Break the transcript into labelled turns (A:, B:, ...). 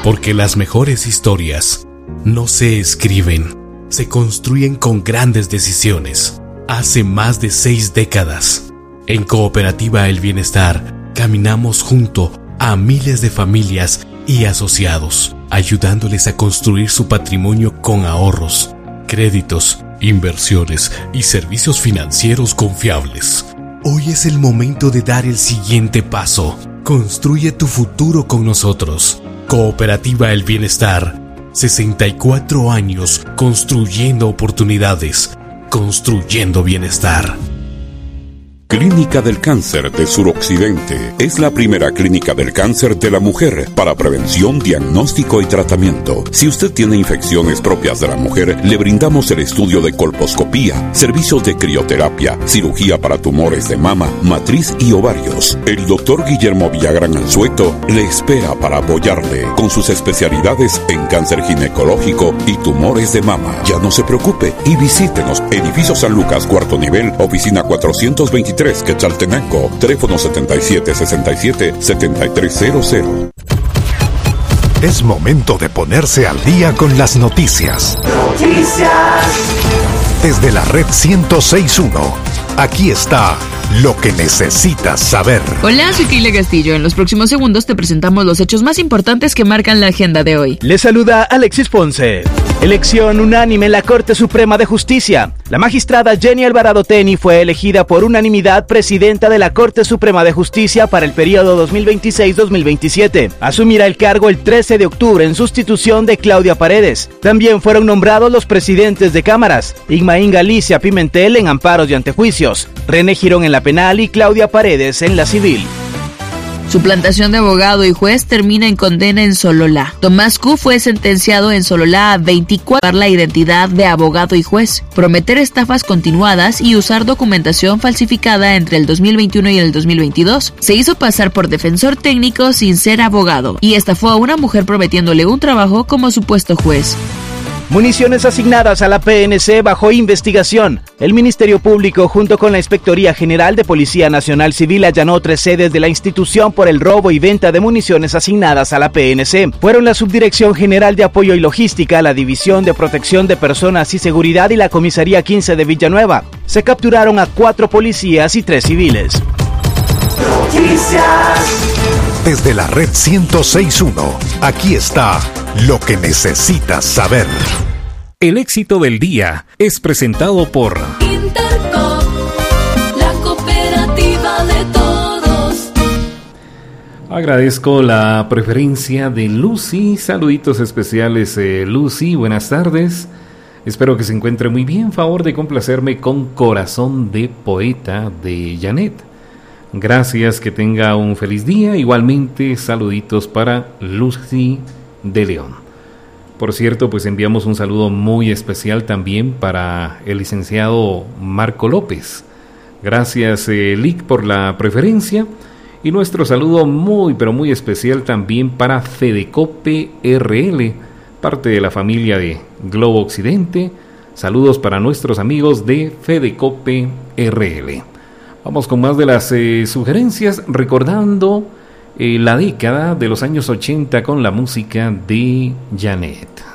A: Porque las mejores historias no se escriben, se construyen con grandes decisiones. Hace más de 6 décadas, en Cooperativa El Bienestar, caminamos junto a miles de familias y asociados, ayudándoles a construir su patrimonio con ahorros, créditos, inversiones y servicios financieros confiables. Hoy es el momento de dar el siguiente paso. Construye tu futuro con nosotros. Cooperativa El Bienestar, 64 años construyendo oportunidades, construyendo bienestar.
B: Clínica del Cáncer de Suroccidente es la primera clínica del cáncer de la mujer para prevención, diagnóstico y tratamiento. Si usted tiene infecciones propias de la mujer, le brindamos el estudio de colposcopía, servicios de crioterapia, cirugía para tumores de mama, matriz y ovarios. El doctor Guillermo Villagrán Alzueto le espera para apoyarle con sus especialidades en cáncer ginecológico y tumores de mama. Ya no se preocupe y visítenos. Edificio San Lucas, cuarto nivel, oficina 423. Quetzaltenango, teléfono 7767-7300.
C: Es momento de ponerse al día con las noticias. Desde la red 106.1, aquí está lo que necesitas saber.
D: Hola, soy Keila Castillo. En los próximos segundos te presentamos los hechos más importantes que marcan la agenda de hoy.
E: Les saluda Alexis Ponce. Elección unánime en la Corte Suprema de Justicia. La magistrada Jenny Alvarado Teni fue elegida por unanimidad presidenta de la Corte Suprema de Justicia para el periodo 2026-2027. Asumirá el cargo el 13 de octubre en sustitución de Claudia Paredes. También fueron nombrados los presidentes de cámaras, Igmaín Galicia Pimentel en amparos y antejuicios, René Girón en la penal y Claudia Paredes en la civil.
D: Suplantación de abogado y juez termina en condena en Sololá. Tomás Q fue sentenciado en Sololá a 24 por la identidad de abogado y juez, prometer estafas continuadas y usar documentación falsificada entre el 2021 y el 2022. Se hizo pasar por defensor técnico sin ser abogado y estafó a una mujer prometiéndole un trabajo como supuesto juez.
E: Municiones asignadas a la PNC bajo investigación. El Ministerio Público, junto con la Inspectoría General de Policía Nacional Civil, allanó 3 sedes de la institución por el robo y venta de municiones asignadas a la PNC. Fueron la Subdirección General de Apoyo y Logística, la División de Protección de Personas y Seguridad y la Comisaría 15 de Villanueva. Se capturaron a 4 policías y 3 civiles.
C: Desde la red 106.1, aquí está lo que necesitas saber.
A: El éxito del día es presentado por
F: Intercop, la cooperativa de todos.
G: Agradezco la preferencia de Lucy. Saluditos especiales, Lucy. Buenas tardes. Espero que se encuentre muy bien. Favor de complacerme con Corazón de Poeta de Janet. Gracias, que tenga un feliz día. Igualmente, saluditos para Lucy de León. Por cierto, pues enviamos un saludo muy especial también para el licenciado Marco López. Gracias, Lic, por la preferencia. Y nuestro saludo muy, pero muy especial también para Fedecope RL, parte de la familia de Globo Occidente. Saludos para nuestros amigos de Fedecope RL. Vamos con más de las sugerencias, recordando la década de los años 80 con la música de Janet.